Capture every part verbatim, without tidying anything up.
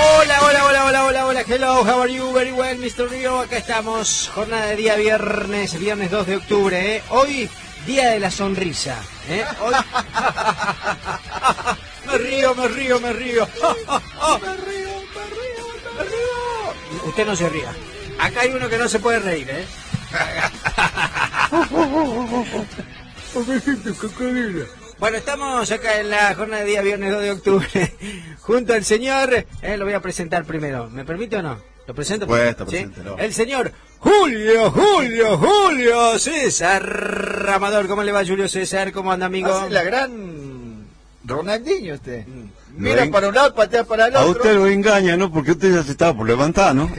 Hola, hola, hola, hola, hola, hola, hello, how are you? Very well, mister Río, acá estamos, jornada de día viernes, viernes dos de octubre, ¿eh? Hoy, día de la sonrisa, ¿eh? Hoy... me río, me río, me río. me río, me río, me río. Usted no se ría. Acá hay uno que no se puede reír, ¿eh? Bueno, estamos acá en la jornada de día viernes dos de octubre junto al señor, eh, lo voy a presentar primero, ¿me permite o no? ¿Lo presento? Puesto, ¿Sí? preséntelo. El señor Julio, Julio, Julio César Amador. ¿Cómo le va, Julio César? ¿Cómo anda, amigo? Hace la gran Ronaldinho usted. Mm. Mira para un lado, patea para el otro. A usted lo engaña, ¿no? Porque usted ya se estaba por levantar, ¿no?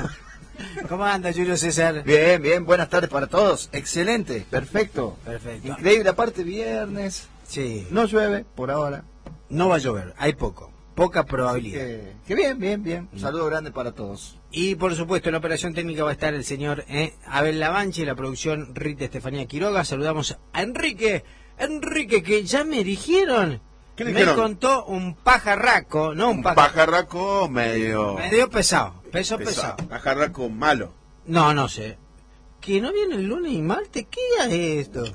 ¿Cómo anda, Julio César? Bien, bien, buenas tardes para todos. Excelente, perfecto. Perfecto. Increíble, aparte viernes. Sí. No llueve por ahora. No va a llover, hay poco, poca probabilidad. Que, que bien, bien, bien. Un saludo grande para todos. Y por supuesto en la operación técnica va a estar el señor eh, Abel Lavanchi, la producción Rita Estefanía Quiroga. Saludamos a Enrique, Enrique que ya me dijeron, ¿Qué me dijeron? contó un pajarraco, no un, Un pajarraco, pajarraco medio... medio pesado, peso pesado. pesado. Pajarraco malo. No, no sé. Que no viene el lunes y martes, ¿qué día es esto?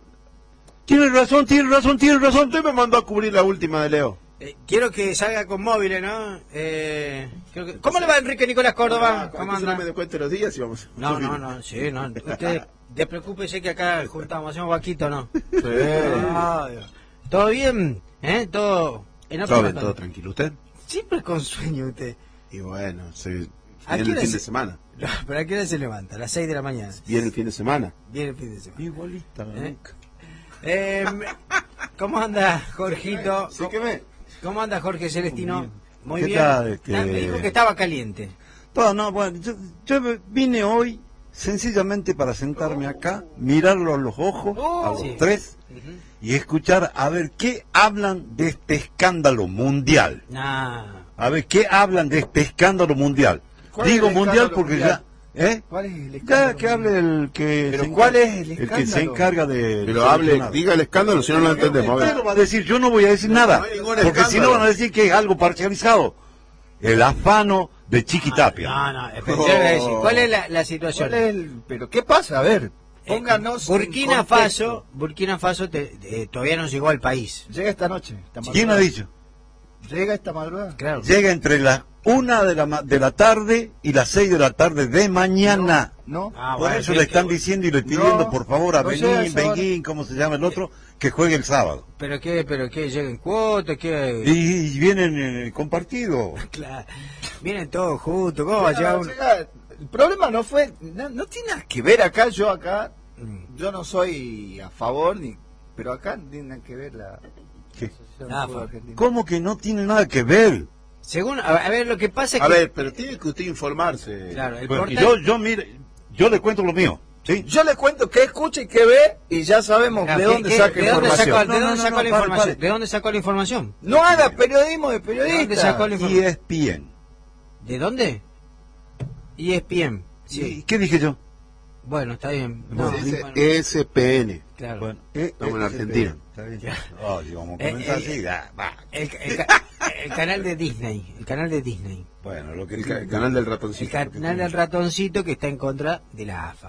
Tiene razón, tiene razón, tiene razón. Usted me mandó a cubrir la última de Leo. Eh, quiero que salga con móviles, ¿no? Eh, creo que... ¿Cómo le va Enrique Nicolás Córdoba? ¿Cómo ¿Cómo anda? no me descuente los días y vamos? No, no, no, sí, no. Usted, despreocúpese que acá juntamos, hacemos vaquito, ¿no? Sí. Ah, Dios. ¿Todo bien? ¿Eh? ¿Todo en Todo bien, orden? todo tranquilo. ¿Usted? Siempre con sueño usted. Y bueno, se... ¿A viene qué el hora fin se- de semana. No, ¿pero a qué hora se levanta? A las seis de la mañana. Viene el fin de semana. Viene el fin de semana. Igualita, ¿Eh? Eh, ¿Cómo anda, Jorgito? ¿Sí que me? ¿Cómo anda, Jorge Celestino? Muy ¿Qué bien. tal? Que- Ah, me dijo que estaba caliente. Todo, no, bueno, yo, yo vine hoy sencillamente para sentarme acá, mirarlo a los ojos, a los Sí. tres, Ujú. y escuchar a ver qué hablan de este escándalo mundial. Nah. A ver qué hablan de este escándalo mundial. ¿Cuál es Digo el mundial escándalo porque mundial? ya... ¿Eh? ¿Cuál es el Ya escándalo? que hable el que... ¿Pero se cuál encarga- es el El que se escándalo? encarga de... Pero hable, diga el escándalo, si no lo entendemos. A Usted ver. lo va a decir, yo no voy a decir nada, no hay ningún porque si escándalo. no van a decir que es algo parcializado. El afano de Chiquitapia. No, no, espera, yo le voy a decir, ¿cuál es la, la situación? ¿Cuál es el... ¿Pero qué pasa? A ver, Eh, pónganos Burkina en contexto. Faso, Burkina Faso te- eh, todavía no llegó al país. Llega esta noche. Esta ¿Quién ha madrugada. dicho? Llega esta madrugada. Claro. Llega entre las una de la, ma- de la tarde y las seis de la tarde de mañana. No. Ah, Por bueno, eso sí, le están que- diciendo y le pidiendo No, por favor a no llega Benín, esa hora. Benín, ¿cómo se llama el otro? Que juegue el sábado. Pero qué, pero qué, lleguen cuotas, qué... Y, y vienen eh, compartidos. Claro. Vienen todos juntos, ¿cómo va a Llega- llegar un... llega- el problema no fue, no, no tiene nada que ver acá, yo acá, Mm. yo no soy a favor, ni, pero acá no tiene nada que ver la... ¿Qué? Asociación Ah, de Fútbol fa- Argentino. ¿Cómo que no tiene nada que ver? Según, a, a ver, lo que pasa es A que... ver, pero tiene que usted informarse. Claro, el Porque portal... yo, yo, mire, yo le cuento lo mío, ¿sí? Yo le cuento qué escucha y qué ve y ya sabemos Claro, de ¿qué- dónde qué- saca ¿de dónde información. sacó, ¿de No, dónde no, no, sacó la no, pare, información? pare. ¿De dónde sacó la información? No haga periodismo de ¿De dónde periodista. sacó la información? E S P N. ¿De dónde? E S P N. ¿Y Sí. qué dije yo? Bueno, está bien. No, Es bueno, S P N. claro. Bueno, eh, Estamos en eh, Argentina. está bien. Oh, si vamos a Eh, comenzar eh, así, ya, va. El, el ca- el canal de Disney. El canal de Disney. Bueno, lo que El, ca- el canal del El ratoncito. canal del ratoncito que está en contra de la A F A.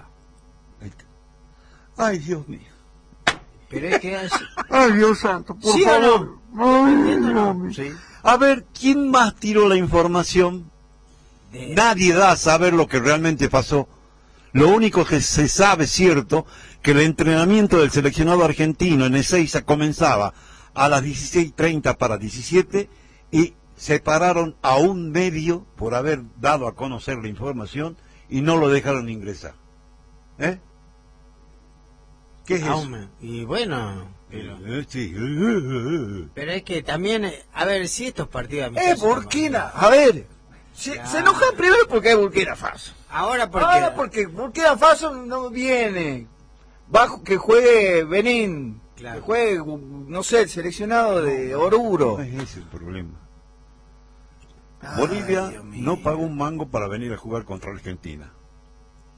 Ay, Dios mío. Pero es que... es- Ay, Dios santo, por ¿Sí o favor. Ay, ¿Entiendo o no? Dios mío. Sí. A ver, ¿quién más tiró la información? de- Nadie da a saber lo que realmente pasó. Lo único que se sabe cierto, que el entrenamiento del seleccionado argentino en Ezeiza comenzaba a las dieciséis treinta para diecisiete y separaron a un medio por haber dado a conocer la información y no lo dejaron ingresar. ¿Eh? ¿Qué es Ah, eso? hombre, y bueno... Pero, Eh, sí. pero es que también... eh, A ver, si estos partidos... Eh, amistosos Burkina, están a ver. Se, Claro. se enojan primero porque es Burkina Faso. mal. Ahora porque... Ahora porque Burkina Faso no viene. Bajo que juegue Benín. Claro. Que juegue, no sé, el seleccionado de Oruro. No es ese el problema. Ay, Bolivia Dios mío. no pagó un mango para venir a jugar contra Argentina.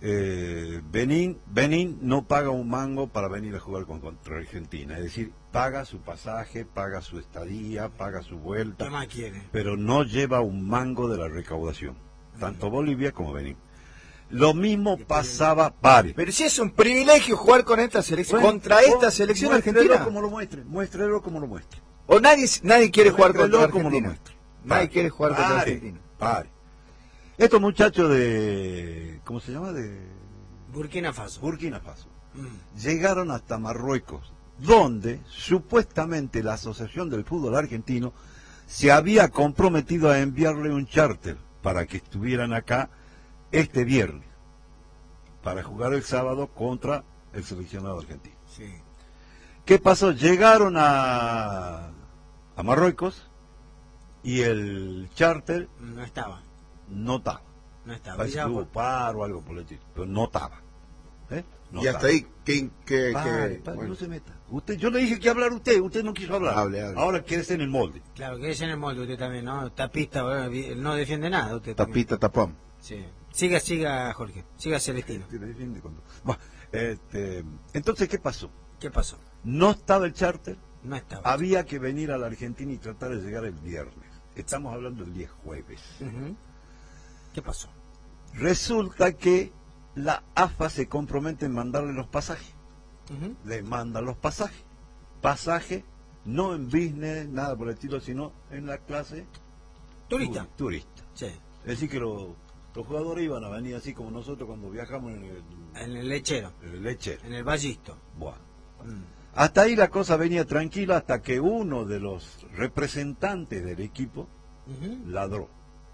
eh, Benín, Benín no paga un mango para venir a jugar con, contra Argentina, es decir, paga su pasaje, paga su estadía, paga su vuelta, ¿Qué más quiere? pero no lleva un mango de la recaudación, tanto Bolivia como Benín. Lo mismo pasaba, pare. Pero si es un privilegio jugar con esta selección, Bueno, contra esta selección muéstrelo argentina. como lo muestre, muéstrelo como lo muestre. O nadie, nadie quiere jugar Muéstrelo contra como lo Argentina. muestre. Nadie Pare, quiere jugar contra pare, Argentina. Pare. Estos muchachos de, ¿cómo se llama? De Burkina Faso. Burkina Faso. Mm. Llegaron hasta Marruecos, donde supuestamente la Asociación del Fútbol Argentino se había comprometido a enviarle un charter para que estuvieran acá este viernes, para jugar el sábado contra el seleccionado argentino. Sí. ¿Qué pasó? Llegaron a, a Marruecos y el charter No estaba. no estaba. No estaba. Parece Ya, que hubo por- paro o algo por el estilo, pero no estaba. ¿Eh? No y hasta estaba. ahí, ¿qué, qué, Pare, qué- pare, bueno, no se meta. Usted, yo le dije que hablar usted, usted no quiso hablar. Hable, hable. Ahora quiere ser en el molde. Claro, que es en el molde usted también, ¿no? Tapista, bueno, vi- no defiende nada usted también. tapita, tapón. Sí. Siga, siga, Jorge. Siga, Celestino. Usted le defiende cuando- Bueno, este, entonces, ¿qué pasó? ¿Qué pasó? No estaba el charter, No estaba. había que venir a la Argentina y tratar de llegar el viernes. Estamos hablando del día jueves. Ujú. ¿Qué pasó? Resulta que la A F A se compromete en mandarle los pasajes. Ujú. Le manda los pasajes. Pasaje, no en business, nada por el estilo, sino en la clase Turista. turi- turista. Sí. Es decir, que los, los jugadores iban a venir así como nosotros cuando viajamos en el, En el lechero. en el lechero. En el ballisto. Buah. Mm. Hasta ahí la cosa venía tranquila hasta que uno de los representantes del equipo Ujú. ladró.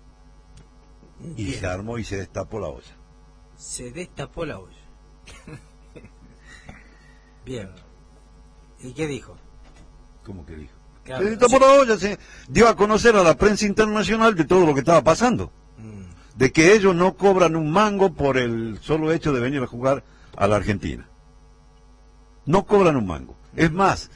Y Bien. se armó y se destapó la olla. Se destapó la olla. Bien. ¿Y qué dijo? ¿Cómo que dijo? Claro, se destapó sí. la olla, se dio a conocer a la prensa internacional de todo lo que estaba pasando. Mm. De que ellos no cobran un mango por el solo hecho de venir a jugar a la Argentina. No cobran un mango. Es más,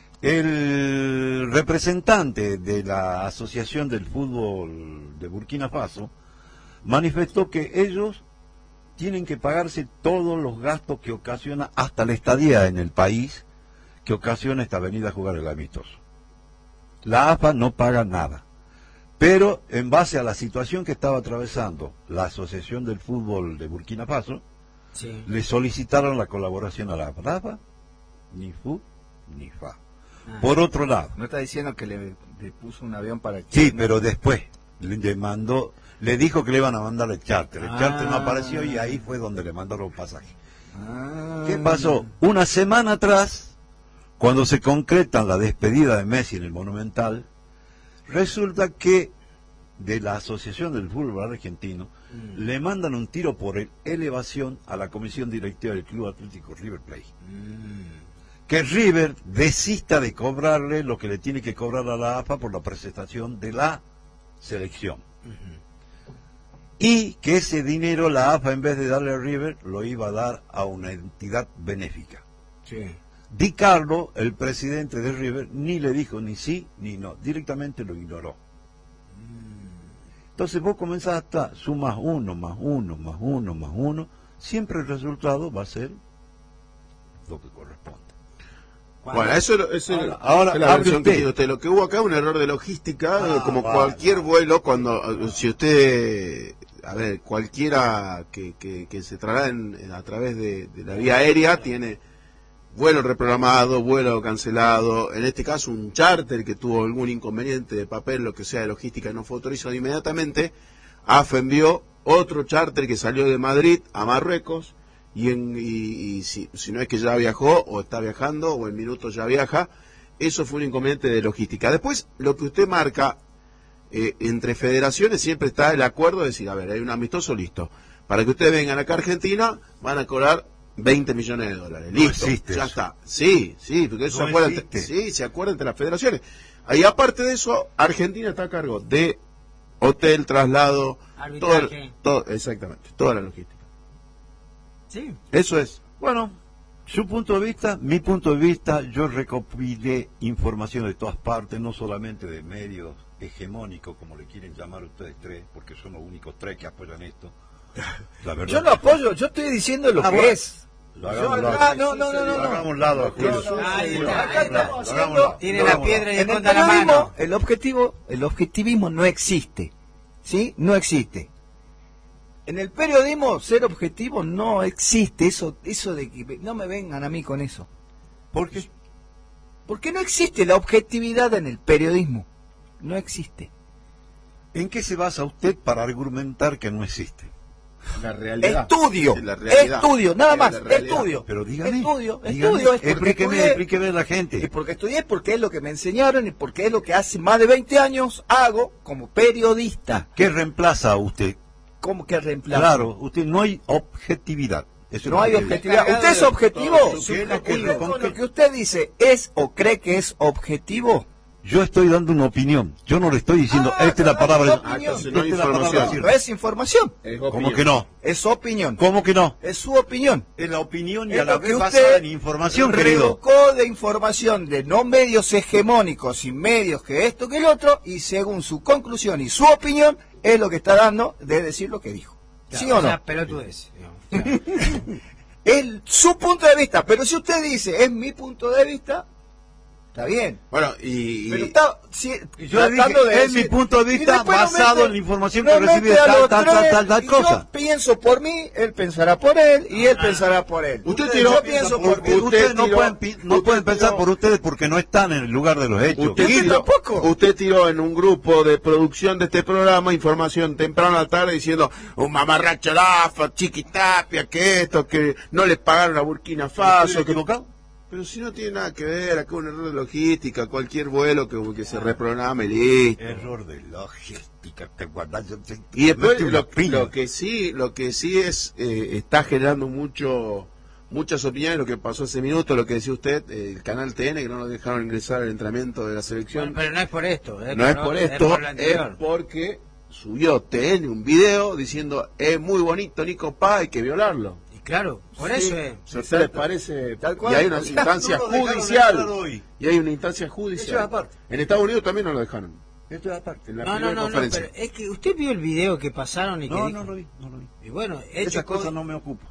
el representante de la Asociación del Fútbol de Burkina Faso manifestó que ellos tienen que pagarse todos los gastos que ocasiona, hasta la estadía en el país, que ocasiona esta venida a jugar el amistoso. La A F A no paga nada. Pero en base a la situación que estaba atravesando la Asociación del Fútbol de Burkina Faso, Sí. le solicitaron la colaboración a la A F A. La A F A, ni fu, ni fa. Ah. Por otro lado, ¿No está diciendo que le, le puso un avión para sí, China? pero después le, le mandó, le dijo que le iban a mandar el charter. El Ah. charter no apareció y ahí fue donde le mandaron el pasaje. Ah. ¿Qué pasó? Una semana atrás, cuando se concretan la despedida de Messi en el Monumental, resulta que de la Asociación del Fútbol Argentino Mm. le mandan un tiro por elevación a la comisión directiva del Club Atlético River Plate. Mm. Que River desista de cobrarle lo que le tiene que cobrar a la A F A por la presentación de la selección. Ujú. Y que ese dinero la A F A, en vez de darle a River, lo iba a dar a una entidad benéfica. Sí. Di Carlo, el presidente de River, ni le dijo ni sí ni no, directamente lo ignoró. Entonces vos comenzás hasta sumas uno, más uno, más uno, más uno, siempre el resultado va a ser lo que corresponde. ¿Cuándo? Bueno, eso, eso Ahora- ahora es la hable versión que usted. tiene usted. Lo que hubo acá es un error de logística, Ah, eh, como vale. cualquier vuelo, cuando, si usted, a ver, cualquiera que, que, que se traslade en- en- a través de, de la vía aérea tiene vuelo reprogramado, vuelo cancelado, en este caso un charter que tuvo algún inconveniente de papel, lo que sea de logística, no fue autorizado inmediatamente. A F A envió otro charter que salió de Madrid a Marruecos, y, en, y, y si, si no es que ya viajó o está viajando o en minutos ya viaja, eso fue un inconveniente de logística. Después, lo que usted marca, eh, entre federaciones siempre está el acuerdo de decir, a ver, hay un amistoso, listo, para que ustedes vengan acá a Argentina van a cobrar veinte millones de dólares, No listo, existe ya eso. está. Sí, sí, porque eso No se acuerda, existe. sí, se acuerda entre las federaciones. Y aparte de eso, Argentina está a cargo de hotel, traslado, todo, Arbitraje. todo, exactamente, toda la logística. Sí. Eso es. Bueno, su punto de vista, mi punto de vista, yo recopilé información de todas partes, no solamente de medios hegemónicos, como le quieren llamar ustedes tres, porque son los únicos tres que apoyan esto, La verdad. Yo lo apoyo, yo estoy diciendo lo Ah, que bueno. es. Lo hagamos Yo un lado. acá- no, no, no, no, no. Hagamos un lado, Julio. No, no, no, Ahí no, está, acá ahí estamos está. haciendo- Tiene No, la no, piedra y En el esconda la periodismo, mano. el objetivo, el objetivismo no existe, ¿sí? No existe. En el periodismo ser objetivo no existe, eso, eso de que no me vengan a mí con eso. ¿Por qué? Porque no existe la objetividad en el periodismo, no existe. ¿En qué se basa usted para argumentar que no existe? La realidad. Estudio, Es la realidad. estudio, nada Es más, la realidad. estudio. Pero dígame, Estudio, dígame, estudio, es porque explíqueme, estudié. explíqueme a la Y gente. porque estudié, porque es lo que me enseñaron y porque es lo que hace más de veinte años hago como periodista. ¿Qué reemplaza a usted? ¿Cómo que reemplazo? Claro, usted no hay objetividad. Eso No es hay lo que- objetividad. Cargado ¿Usted es de objetivo? todo, ¿qué es lo que- ¿Usted con con qué? lo que usted dice es o cree que es objetivo? Yo estoy dando una opinión. Yo no le estoy diciendo, Ah, esta es la está palabra. dando Ah, opinión. entonces no hay esta es la palabra información. No cierta. es información, Es ¿Cómo opinión. que no? es opinión. ¿Cómo que no? Es su opinión. Es la opinión y Es a la lo que vez usted basada en información, querido. reducó de información de no medios hegemónicos y medios que esto que el otro, y según su conclusión y su opinión, es lo que está dando de decir lo que dijo. ¿Sí o no? sea, pelotudez, digamos. Es su punto de vista, pero si usted dice, es mi punto de vista, está bien. Bueno, y, y- Pero está si, Yo tratando dije, de es decir- mi punto de y vista después lo basado mete- en la información lo que recibí de mete a tal, los tal, tres, tal, tal, tal y cosa. Yo pienso por mí, él pensará por él, y él pensará por él. Usted yo tiró- pienso Por- por mí. usted ustedes no tiró- pueden, pi- no usted pueden pensar tiró- por ustedes porque no están en el lugar de los hechos. Usted ¿Usted tiró, tampoco? usted tiró en un grupo de producción de este programa información temprano a la tarde diciendo un mamarracho Lafa, Chiquitapia, que esto, que no les pagaron a Burkina Faso. ¿Estoy Que... equivocado? Pero si no tiene nada que ver, acá un error de logística, cualquier vuelo que, que se reprograme, listo. Error de logística, te guardas. Y después Mete una lo, piña. lo que sí, lo que sí es, eh, está generando mucho, muchas opiniones, lo que pasó hace minutos, lo que decía usted, eh, el canal T N, que no nos dejaron ingresar al entrenamiento de la selección. Bueno, pero no es por esto. ¿eh? No es Pero por esto, por lo es anterior. porque subió T N un video diciendo es muy bonito Nico Paz, hay que violarlo. Y claro, por Sí. eso es. ¿A usted les parece? Tal cual. Y hay una O sea, instancia no lo dejaron judicial. entrar hoy. Y hay una instancia Eso judicial. es aparte. En Estados Unidos también no lo dejaron. Esto es aparte. En la No, no, primera no, no, conferencia. pero es que usted vio el video que pasaron y que No, dijo- no lo vi, no lo vi. Y bueno, hecho Esa cosa con- no me ocupa.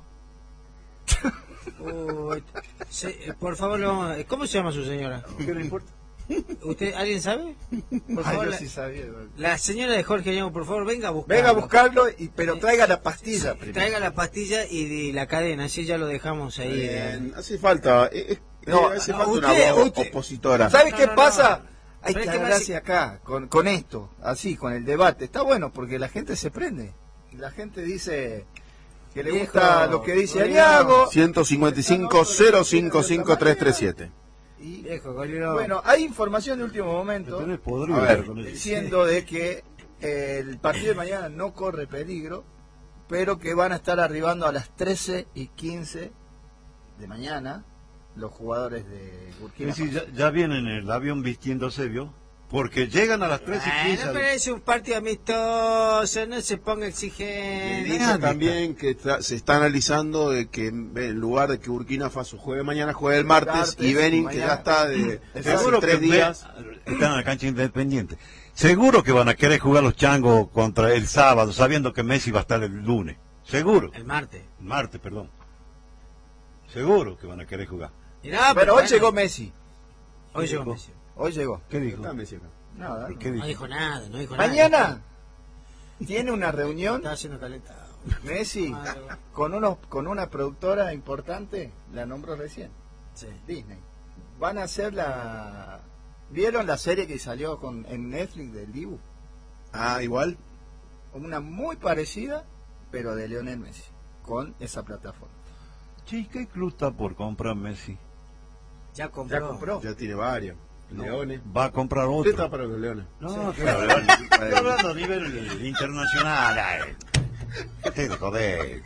Uy, se- eh, por favor, le vamos a- ¿cómo se llama su señora? ¿Qué le importa? ¿Usted, alguien sabe? Por Ay, favor, yo la, sí sabía. la señora de Jorge Añago, por favor, venga a buscarlo. Venga a buscarlo, y, pero traiga la pastilla primero. Traiga la pastilla y, y la cadena, así ya lo dejamos ahí. eh. Bien, hace falta, eh, eh, No, hace no, falta usted- una voz usted- opositora. ¿Sabe No, qué no, pasa? no. Hay Pero que es que me hablarse acá, con, con esto, así, con el debate. Está bueno, porque la gente se prende. Y la gente dice que le Viejo, gusta lo que dice Rodrigo. Ariago. ciento cincuenta y cinco, cero cinco cinco, tres tres siete. Y, Viejo, Goliro. bueno, hay información de último momento Tenés podrido A ver, con eso. diciendo de que el partido de mañana no corre peligro, pero que van a estar arribando a las trece y quince de mañana los jugadores de Es Burkina decir, Faso. ya, ya vienen en el avión vistiéndose, ¿vio? Porque llegan a las tres y quince. Bueno, pero es un partido amistoso, no se ponga Y exigente. dice Nadie también que está- se está analizando de que en en lugar de que Burkina Faso juegue mañana, juegue el martes, Martes, y Benin, que mañana. ya está de, de hace Seguro que tres días. ve- están en la cancha independiente. Seguro que van a querer jugar los changos contra el sábado, sabiendo que Messi va a estar el lunes. Seguro. El martes. El martes, perdón. Seguro que van a querer jugar. Y nada, Pero hoy bueno, llegó Messi. Hoy llegó Messi. Hoy llegó. ¿Qué dijo? Está Messi acá. Nada. ¿Qué No dijo? dijo nada, no dijo nada. Mañana tiene una reunión Estaba haciendo calentado. Messi Madre. con unos con una productora importante, la nombró recién, Sí. Disney. Van a hacer la ¿Vieron la serie que salió con en Netflix del Dibu? Ah, igual. Una muy parecida, pero de Lionel Messi, con esa plataforma. Che, ¿qué club está por comprar Messi? Ya compró. Ya compró. Ya tiene varios. Leones. Va a comprar Usted está otro. para los Leones. No, claro, estoy hablando a nivel internacional. ay. ¿Qué te de joder?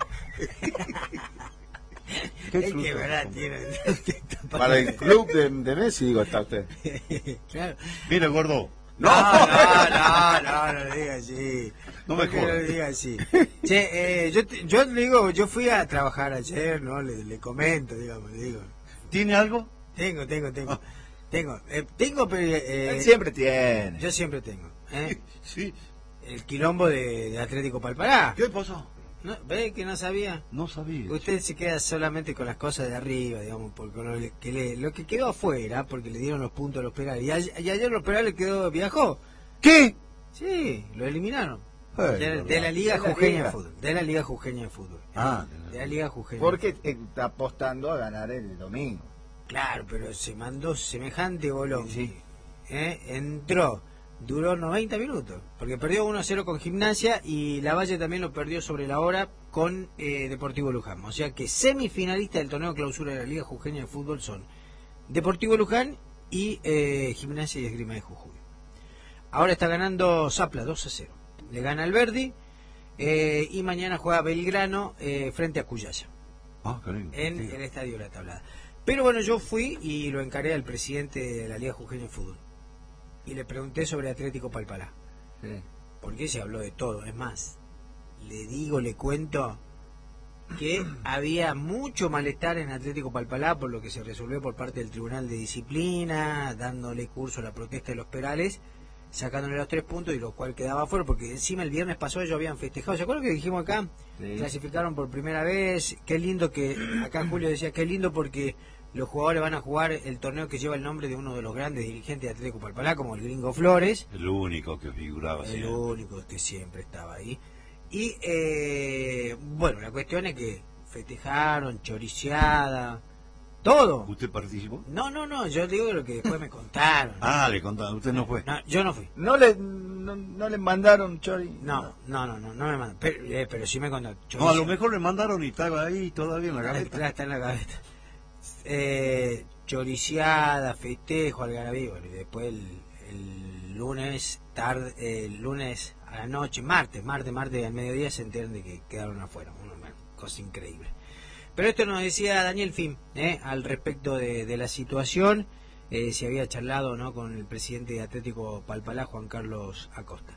¿Qué Es club que está verdad por tiene. Para el club de, de Messi, digo, está usted. Claro. comprar? Mire, gordo. No, no, no, no, no le diga así. No me ¿Por qué jodas. no le diga así? Che, eh, yo, te- yo le digo, yo fui a trabajar ayer, ¿no? Le, le comento, digamos, le digo. ¿Tiene algo? Tengo, tengo, tengo. Tengo, eh, tengo, pero eh, Él siempre tiene. yo siempre tengo. ¿eh? Sí. El quilombo de, de Atlético Palpará. ¿Qué pasó? ¿No? ¿Ve que no sabía? No sabía. Usted se queda solamente con las cosas de arriba, digamos, porque lo que, le, lo que quedó afuera, porque le dieron los puntos a los penales. Y, a, y ayer los penales quedó, viajó. ¿Qué? Sí, lo eliminaron. Ay, de, de la Liga de la Jujeña Liga. de Fútbol. De la Liga Jujeña de Fútbol. Ah, de la Liga Jujeña. Porque está apostando a ganar el domingo. Claro, pero se mandó semejante bolón. Sí, sí. ¿Eh? Entró, duró noventa minutos, porque perdió uno a cero con Gimnasia y Lavalle también lo perdió sobre la hora con eh, Deportivo Luján. O sea que semifinalistas del torneo clausura de la Liga Jujeña de Fútbol son Deportivo Luján y eh, Gimnasia y Esgrima de Jujuy. Ahora está ganando Zapla dos a cero. Le gana al Verdi eh, y mañana juega Belgrano eh, frente a Cuyaya Ah, qué lindo. en Sí. el Estadio La Tablada. Pero bueno, yo fui y lo encaré al presidente de la Liga Jujeña de Fútbol y le pregunté sobre Atlético Palpalá, Sí. porque se habló de todo. Es más, le digo, le cuento que había mucho malestar en Atlético Palpalá por lo que se resolvió por parte del Tribunal de Disciplina, dándole curso a la protesta de los Perales, sacándole los tres puntos y lo cual quedaba fuera, porque encima el viernes pasado ellos habían festejado. ¿Se acuerdan que dijimos acá? Sí. Clasificaron por primera vez. Qué lindo que, acá Julio decía, qué lindo porque los jugadores van a jugar el torneo que lleva el nombre de uno de los grandes dirigentes de Atlético Palpalá, como el Gringo Flores. El único que figuraba El siempre. único que siempre estaba ahí. Y eh, bueno, la cuestión es que festejaron, choriceada, todo. ¿Usted participó? No, no, no, yo digo lo que después me contaron. Ah, le contaba, usted no fue. No, yo no fui. ¿No le, no, no le mandaron Chori? No, no, no, no, no me mandaron. Pero, eh, pero sí me contaron. No, a lo mejor le mandaron y estaba ahí todavía en la Claro, gaveta. está en la gaveta. Eh, choriciada, festejo, algarabía, bueno, y después el, el lunes tarde, el lunes a la noche, martes, martes, martes al mediodía se enteran de que quedaron afuera, una, una cosa increíble. Pero esto nos decía Daniel Fim, ¿eh? al respecto de, de la situación, eh, se había charlado, ¿no?, con el presidente de Atlético Palpalá, Juan Carlos Acosta.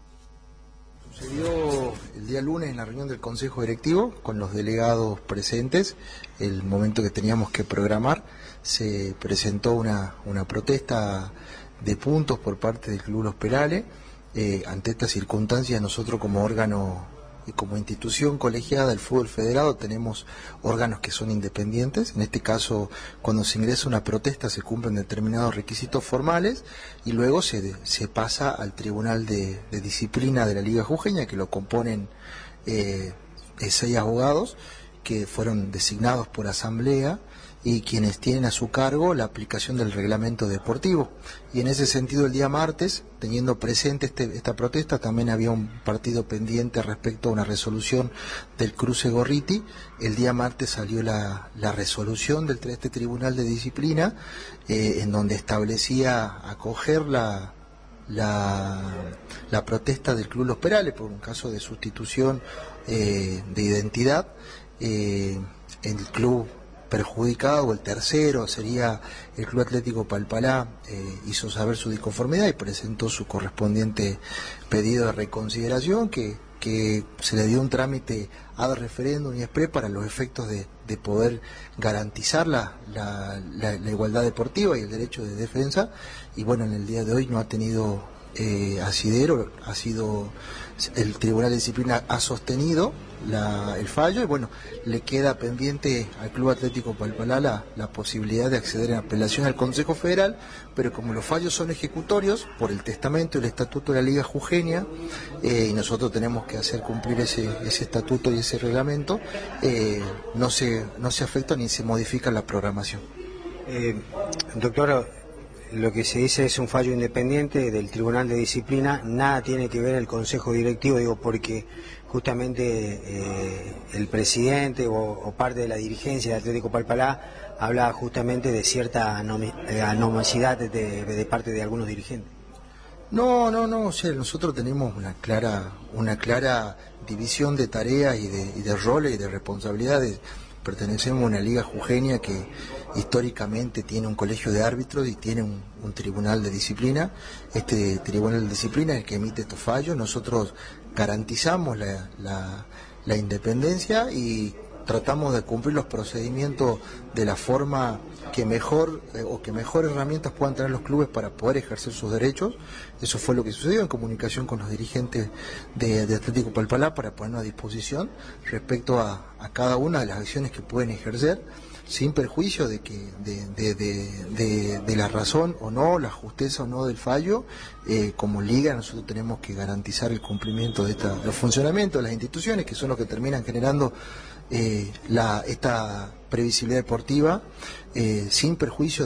Sucedió el día lunes en la reunión del Consejo Directivo con los delegados presentes, el momento que teníamos que programar, se presentó una, una protesta de puntos por parte del Club Los Perales. Eh, ante estas circunstancias nosotros como órgano y como institución colegiada del fútbol federado tenemos órganos que son independientes. En este caso, cuando se ingresa una protesta se cumplen determinados requisitos formales y luego se, se pasa al Tribunal de, de Disciplina de la Liga Jujeña, que lo componen eh, seis abogados que fueron designados por asamblea y quienes tienen a su cargo la aplicación del reglamento deportivo. Y en ese sentido, el día martes, teniendo presente este, esta protesta, también había un partido pendiente respecto a una resolución del cruce Gorriti. El día martes salió la, la resolución del este Tribunal de Disciplina, eh, en donde establecía acoger la, la, la protesta del Club Los Perales por un caso de sustitución eh, de identidad. Eh, el club perjudicado, o el tercero sería el Club Atlético Palpalá, eh, hizo saber su disconformidad y presentó su correspondiente pedido de reconsideración, que, que se le dio un trámite ad referéndum y expre para los efectos de, de poder garantizar la, la, la, la igualdad deportiva y el derecho de defensa. Y bueno, en el día de hoy no ha tenido eh, asidero, ha sido el Tribunal de Disciplina ha sostenido la, el fallo y bueno, le queda pendiente al Club Atlético Palpalá la, la posibilidad de acceder en apelación al Consejo Federal, pero como los fallos son ejecutorios por el testamento y el estatuto de la Liga Jujeña, eh, y nosotros tenemos que hacer cumplir ese, ese estatuto y ese reglamento, eh, no se, no se afecta ni se modifica la programación. Eh, doctor, lo que se dice es un fallo independiente del Tribunal de Disciplina, nada tiene que ver el Consejo Directivo, digo, porque justamente eh, el presidente o, o parte de la dirigencia de Atlético Palpalá habla justamente de cierta anomicidad de, de, de parte de algunos dirigentes. No, no, no, o sea, nosotros tenemos una clara, una clara división de tareas y de, y de roles y de responsabilidades. Pertenecemos a una liga jujeña que históricamente tiene un colegio de árbitros y tiene un, un tribunal de disciplina. Este tribunal de disciplina es el que emite estos fallos. Nosotros garantizamos la, la, la independencia y tratamos de cumplir los procedimientos de la forma que mejor eh, o que mejor herramientas puedan tener los clubes para poder ejercer sus derechos. Eso fue lo que sucedió en comunicación con los dirigentes de, de Atlético Palpalá para ponernos a disposición respecto a, a cada una de las acciones que pueden ejercer, sin perjuicio de que de, de, de, de, de la razón o no, la justeza o no del fallo. Eh, como liga nosotros tenemos que garantizar el cumplimiento de esta, el funcionamiento de las instituciones, que son los que terminan generando eh, la, esta previsibilidad deportiva, eh, sin perjuicio